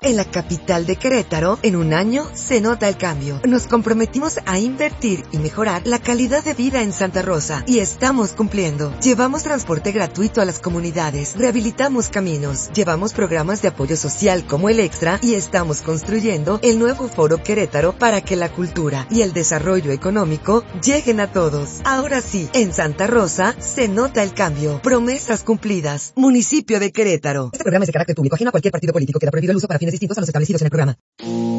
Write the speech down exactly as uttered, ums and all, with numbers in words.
en la capital de Querétaro, en un año se nota el cambio. Nos comprometimos a invertir y mejorar la calidad de vida en Santa Rosa y estamos cumpliendo. Llevamos transporte gratuito a las comunidades, rehabilitamos caminos, llevamos programas de apoyo social como el Extra y estamos construyendo el nuevo Foro Querétaro para que la cultura y el desarrollo económico lleguen a todos. Ahora sí, en Santa Rosa se nota el cambio. Promesas cumplidas. Municipio de Querétaro. Este programa es de carácter público, ajeno a cualquier partido político. Queda prohibido el uso para fines distintos a los establecidos en el programa.